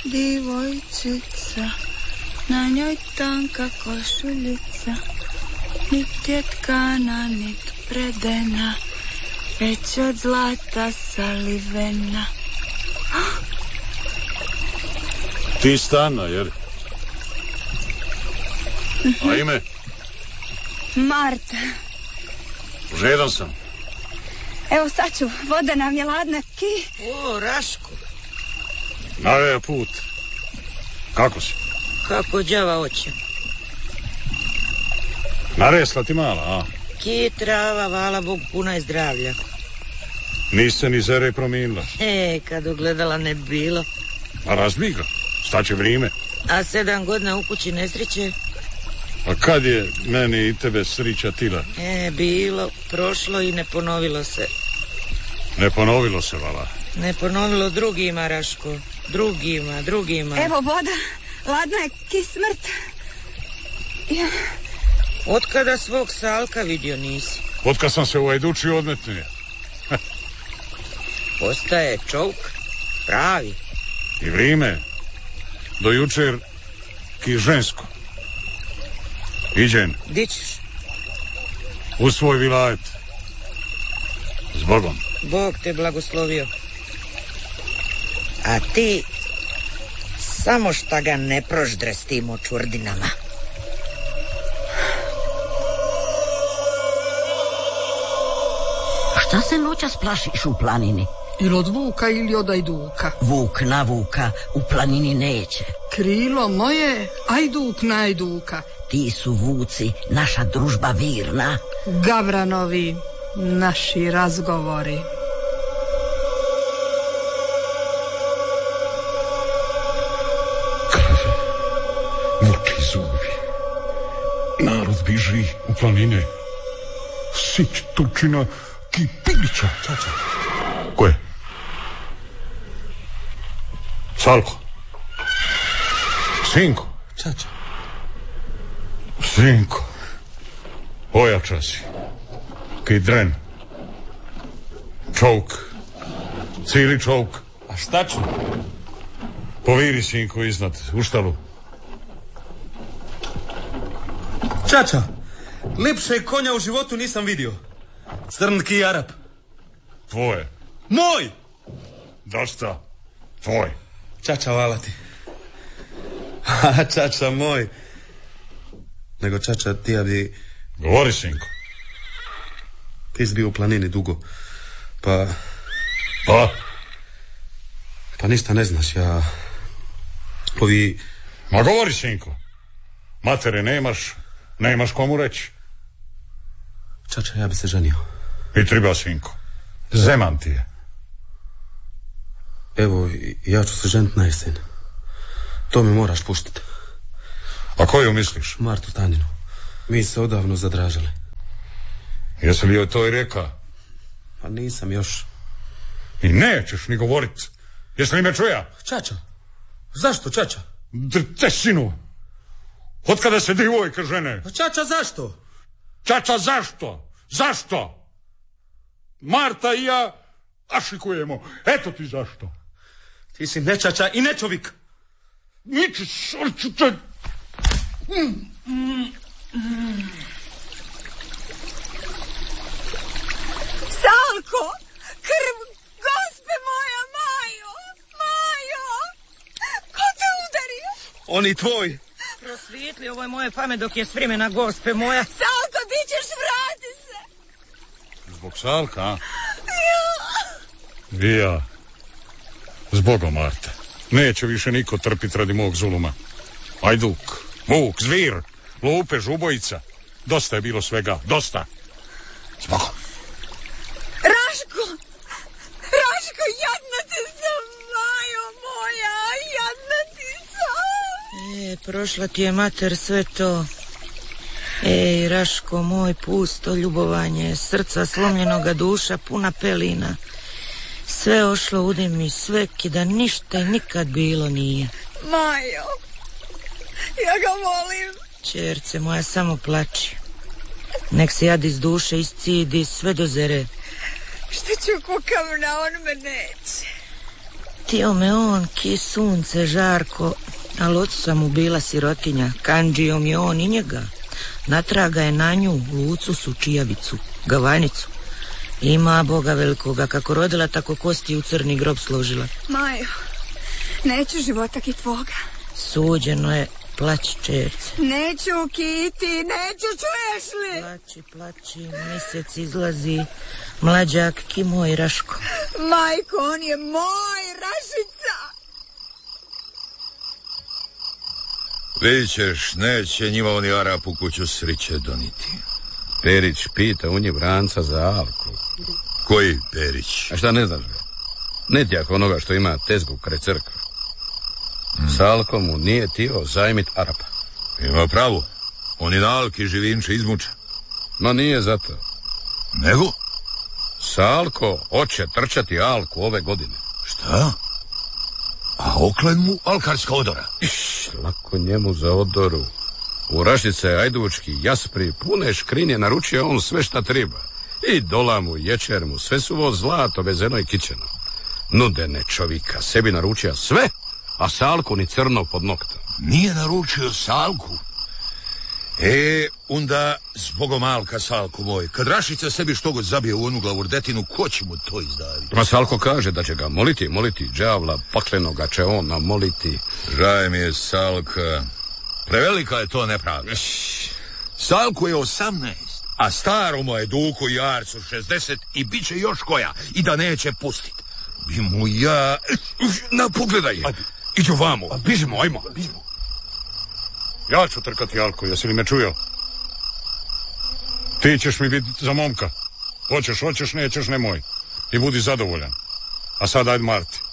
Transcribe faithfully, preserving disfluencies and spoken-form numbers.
Divojčica, na njoj tanka košuljica, nit je tkana, nit predena, već od zlata salivena. Ti Stana, jer? A ime? Marta. Žedan sam. Evo sad ću, voda nam je ladna, ki. O, Raško. Naveo put. Kako si? Kako đava oće. Naresla ti mala, a? Ki trava, vala Bog, puna je zdravlja. Niste ni zere promijenila. E, kad ugledala ne bilo. A razbij ga, staće vrijeme. A sedam godina u kući nesreće? A kad je meni i tebe srića tila? E, bilo, prošlo i ne ponovilo se. Ne ponovilo se, vala. Ne ponovilo drugima, Raško. Drugima, drugima. Evo voda, ladna je ki smrt. Ja. Otkada svog Salka vidio nisi? Otkad sam se u Ajduči odmetnio. Postaje čovk, pravi. I vrijeme. Do jučer ki žensko. Iđen. Di ćeš? U svoj vilajet. S Bogom. Bog te blagoslovio. A ti samo šta ga ne proždre s tim očurdinama. Šta se noćas plašiš u planini? Ili od vuka ili od ajduka. Vuk na vuka u planini neće. Krilo moje, ajduk na ajduka. Ti su vuci, naša družba virna. Gavranovi, naši razgovori. Krve, vuči zubi. Narod biži u planine. Sić tučina kipilića. Čača. Ko je? Salko. Sinko. Čača. Sinko. Ojača si. Ki dren. Čovk. Cijeli čovk. A šta ću? Poviri, sinko, iznad, u štalu. Čača, lepše konja u životu nisam vidio. Crn ki Arap. Tvoje. Moj! Dosta. Tvoj. Čača, vala ti. A, čača moj. Nego, čača, ti ja bi... Govori, sinko. Ti si bio u planini dugo. Pa... Pa? Pa ništa ne znaš, ja... Ovi... Ma govori, sinko. Matere nemaš, nemaš komu reći. Čača, ja bi se ženio. I treba, sinko. Zeman ti je. Evo, ja ću se ženiti na jesen. To mi moraš puštiti. A koju misliš? Martu Taninu. Mi se odavno zadražali. Jesi li joj to i reka? Pa nisam još. I nećeš ni govorit. Jesi li me čuja? Čača, zašto, čača? Drte, sinu. Otkada se divojke žene? Pa čača, zašto? Čača, zašto? Zašto? Marta i ja ašikujemo. Eto ti zašto. Ti si nečača i nečovik. Niči sorčute. Salko, krv, gospe moja, Majo, Majo, ko te udario? Oni tvoj. Prosvijetli, ovo je moje pamet dok je s vremena, gospe moja. Salko, ti ćeš, vrati se. Zbog Salka, a? Ja. I ja. Zbogom, Marta. Neće više niko trpit radi mog zuluma. Ajduk, vuk, zvir, lupež, ubojica. Dosta je bilo svega, dosta. Zbogom. Raško, Raško, jadna ti sam, Majo moja, jadna ti sam. E, prošla ti je mater sve to. Ej, Raško moj, pusto ljubovanje, srca slomljenoga, duša puna pelina. Sve ošlo u mi, sve kida ništa i nikad bilo nije. Majo, ja ga molim. Čerce moja, samo plači. Nek se jad iz duše iscidi sve do zere. Što ću kukavna, on me neće. Htio me on, ki sunce, žarko, ali ocu sam mu bila sirotinja. Kandžio mi on i njega. Natraga je na nju, Lucu su čijavicu, gavanicu. Ima Boga velikoga, kako rodila, tako kosti u crni grob složila. Majo, neću života ki tvoga. Suđeno je, plaći čerce. Neću kiti, neću, čuješ li? Plaći, plaći, mjesec izlazi, mlađak ki moj Raško. Majko, on je moj, Rašica. Vidit ćeš, neće njima oni Arap u kuću sriće doniti. Perić pita u nje Vranca za alku. Koji Perić? A šta ne znaš ga? Netjak onoga što ima tezgu kraj crkve. Hmm. S alkom mu nije tio zajmit Arapa. Ima pravo. On i na alki živinče izmuče. Ma nije zato. Nego? Salko hoće trčati alku ove godine. Šta? A oklen mu alkarska odora? Iš, lako njemu za odoru. U Rašice ajdučki jaspri pune škrinje naručio on sve šta treba. I dola mu, ječer mu, sve suvo zlato, vezeno i kićeno. Nudene čovika, sebi naručio sve, a Salku ni crno pod nokta. Nije naručio Salku? E, onda zbogom alka, Salko moj, kad Rašica sebi što god zabije u onu glavurdetinu, ko će mu to izdaviti? Ma Salko kaže da će ga moliti, moliti đavla paklenoga će on namoliti. Žaj mi je Salka. Prevelika je to nepravda. Salku je osamnaest, a staromu je Duku i Arcu šezdeset i bit će još koja i da neće pustit. Bi mu ja... Na, pogledaj je. Iđu vamo, bižimo, ajmo. Bižimo. Ja ću trkati Alko, jesi li me čuo? Ti ćeš mi biti za momka. Hoćeš, hoćeš, nećeš, nemoj. I budi zadovoljan. A sad ajde Marti.